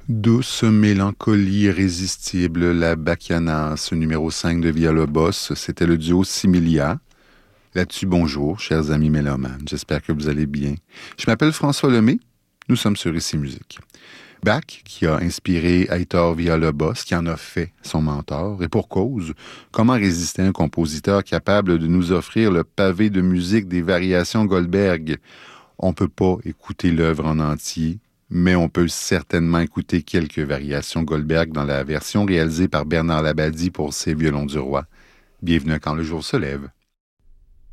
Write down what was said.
Douce mélancolie irrésistible, la Bacchanas, numéro 5 de Villalobos, c'était le duo Similia. Là-dessus, bonjour, chers amis mélomanes, j'espère que vous allez bien. Je m'appelle François Lemay, nous sommes sur Ici Musique. Bach, qui a inspiré Heitor Villa-Lobos, qui en a fait son mentor, et pour cause, comment résister à un compositeur capable de nous offrir le pavé de musique des variations Goldberg? On ne peut pas écouter l'œuvre en entier, mais on peut certainement écouter quelques variations Goldberg dans la version réalisée par Bernard Labadie pour ses violons du roi. Bienvenue à Quand le jour se lève.